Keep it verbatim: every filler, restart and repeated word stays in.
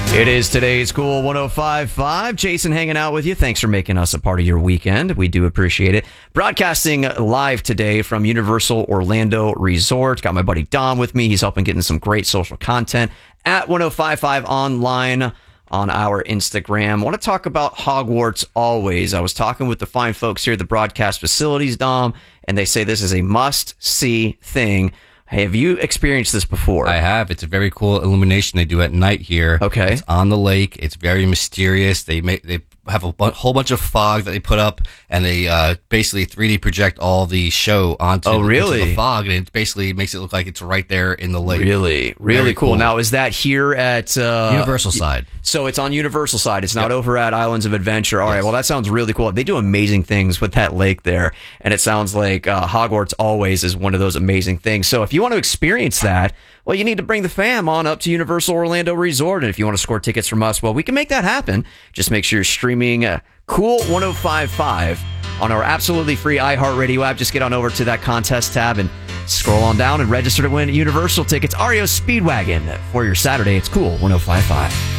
It is today's Cool one oh five point five. Jason hanging out with you. Thanks for making us a part of your weekend. We do appreciate it. Broadcasting live today from Universal Orlando Resort. Got my buddy Dom with me. He's helping getting some great social content at one oh five point five online on our Instagram. I want to talk about Hogwarts always. I was talking with the fine folks here at the broadcast facilities, Dom, and they say this is a must-see thing. Hey, have you experienced this before? I have. It's a very cool illumination they do at night here. Okay. It's on the lake. It's very mysterious. They make they have a bu- whole bunch of fog that they put up, and they uh, basically three D project all the show onto, oh, the, really? into the fog, and it basically makes it look like it's right there in the lake. Really, really Very cool. cool. Now, is that here at uh, Universal side? So it's on Universal side. It's not yep. over at Islands of Adventure. All yes. right. Well, that sounds really cool. They do amazing things with that lake there, and it sounds like uh, Hogwarts always is one of those amazing things. So if you want to experience that, well, you need to bring the fam on up to Universal Orlando Resort. And if you want to score tickets from us, well, we can make that happen. Just make sure you're streaming uh, Cool one oh five point five on our absolutely free iHeartRadio app. Just get on over to that contest tab and scroll on down and register to win Universal tickets. R E O Speedwagon for your Saturday. It's Cool one oh five point five.